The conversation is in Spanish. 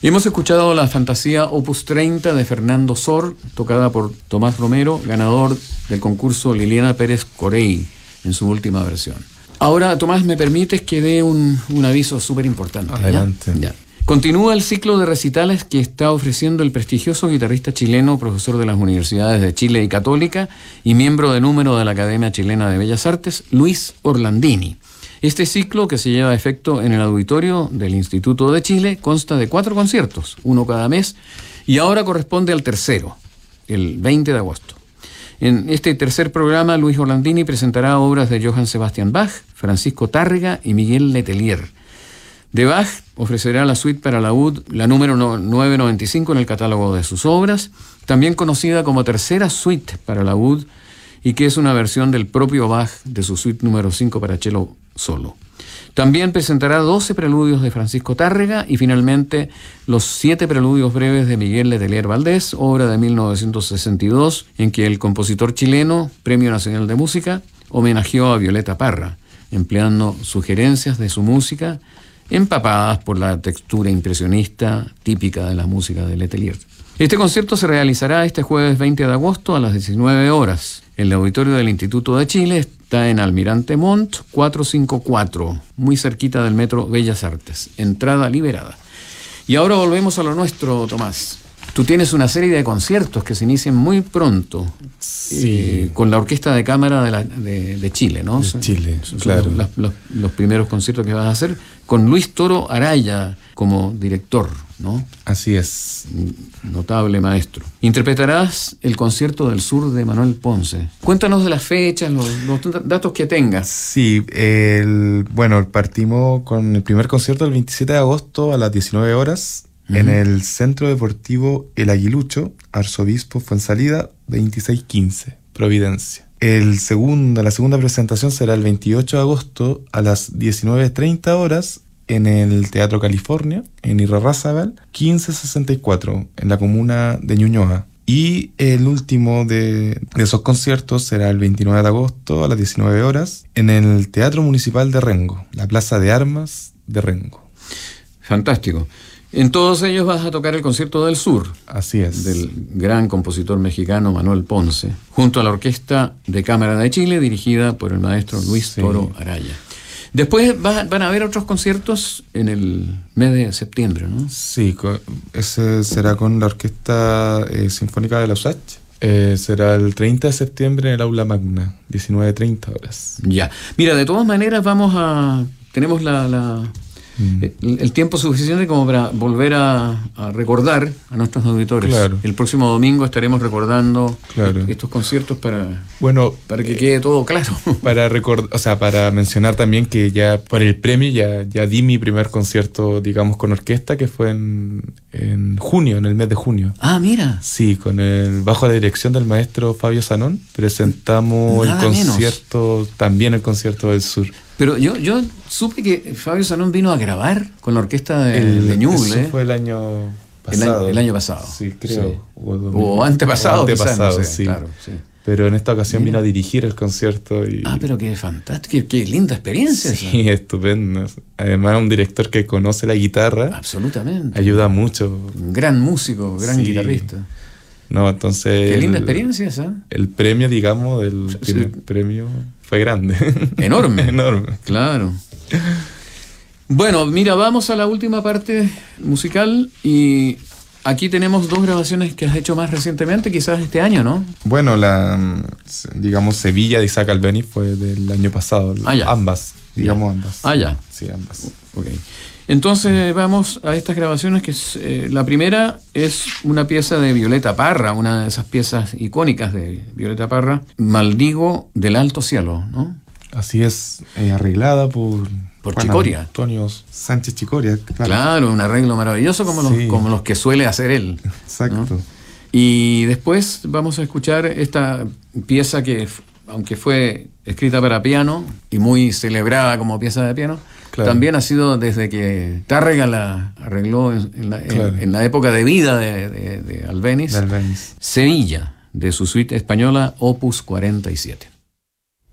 Y hemos escuchado la fantasía Opus 30 de Fernando Sor, tocada por Tomás Romero, ganador del concurso Liliana Pérez Corey en su última versión. Ahora, Tomás, me permites que dé un aviso súper importante. Adelante. Ya. Continúa el ciclo de recitales que está ofreciendo el prestigioso guitarrista chileno, profesor de las universidades de Chile y Católica y miembro de número de la Academia Chilena de Bellas Artes, Luis Orlandini. Este ciclo, que se lleva a efecto en el auditorio del Instituto de Chile, consta de 4 conciertos, uno cada mes, y ahora corresponde al tercero, el 20 de agosto. En este tercer programa, Luis Orlandini presentará obras de Johann Sebastian Bach, Francisco Tárrega y Miguel Letelier. De Bach ofrecerá la suite para laúd, la número 995 en el catálogo de sus obras, también conocida como tercera suite para laúd, y que es una versión del propio Bach de su suite número 5 para cello solo. También presentará 12 preludios de Francisco Tárrega y finalmente los 7 preludios breves de Miguel Letelier Valdés, obra de 1962, en que el compositor chileno, Premio Nacional de Música, homenajeó a Violeta Parra, empleando sugerencias de su música empapadas por la textura impresionista típica de la música de Letelier. Este concierto se realizará este jueves 20 de agosto a las 19 horas. El auditorio del Instituto de Chile está en Almirante Montt 454, muy cerquita del metro Bellas Artes. Entrada liberada. Y ahora volvemos a lo nuestro, Tomás. Tú tienes una serie de conciertos que se inician muy pronto, sí, con la Orquesta de Cámara de Chile, ¿no? De Chile, claro. Los primeros conciertos que vas a hacer con Luis Toro Araya como director, ¿no? Así es. Notable maestro. Interpretarás el Concierto del Sur de Manuel Ponce. Cuéntanos de las fechas, los datos que tengas. Sí, partimos con el primer concierto el 27 de agosto a las 19 horas en el Centro Deportivo El Aguilucho, Arzobispo Fuensalida 2615, Providencia. La segunda presentación será el 28 de agosto a las 19:30 horas en el Teatro California, en Irarrázaval, 1564, en la comuna de Ñuñoa. Y el último de esos conciertos será el 29 de agosto a las 19 horas en el Teatro Municipal de Rengo, la Plaza de Armas de Rengo. Fantástico. En todos ellos vas a tocar el Concierto del Sur. Así es. Del gran compositor mexicano Manuel Ponce, junto a la Orquesta de Cámara de Chile, dirigida por el maestro Luis Toro Araya. Después van a haber otros conciertos en el mes de septiembre, ¿no? Sí, ese será con la Orquesta Sinfónica de la USACH. Será el 30 de septiembre en el Aula Magna, 19:30 horas. Ya. Mira, de todas maneras tenemos el tiempo suficiente como para volver a recordar a nuestros auditores. Claro. El próximo domingo estaremos recordando estos conciertos para que quede todo claro. Para mencionar también que ya por el premio ya di mi primer concierto, digamos, con orquesta, que fue en junio, en el mes de junio. Ah, mira. Sí, bajo la dirección del maestro Fabio Zanón, presentamos el concierto del Sur. Pero yo supe que Fabio Zanón vino a grabar con la orquesta de Ñuble. Eso fue el año pasado. El año pasado. Sí, creo. Sí. O antepasado. Quizás, no sé, sí. Claro, sí. Pero en esta ocasión vino a dirigir el concierto. Pero qué fantástico, qué linda experiencia. Sí, esa. Estupendo. Además, un director que conoce la guitarra. Absolutamente. Ayuda mucho. Un gran músico, gran guitarrista. No, entonces... Qué linda experiencia esa. El premio, digamos, del primer premio fue grande. Enorme. Enorme. Claro. Bueno, mira, vamos a la última parte musical y aquí tenemos 2 grabaciones que has hecho más recientemente, quizás este año, ¿no? Bueno, digamos, Sevilla de Isaac Albéniz fue del año pasado. Ambas, digamos ambas. Ya. Sí, ambas. Ok. Entonces vamos a estas grabaciones que la primera es una pieza de Violeta Parra, una de esas piezas icónicas de Violeta Parra, Maldigo del Alto Cielo, ¿no? Así es, arreglada por Chicoria. Antonio Sánchez Chicoria. Claro, un arreglo maravilloso como los que suele hacer él. Exacto. ¿No? Y después vamos a escuchar esta pieza que, aunque fue escrita para piano y muy celebrada como pieza de piano, también ha sido desde que Tárrega la arregló en la época de vida de Albéniz, Sevilla, de su suite española Opus 47.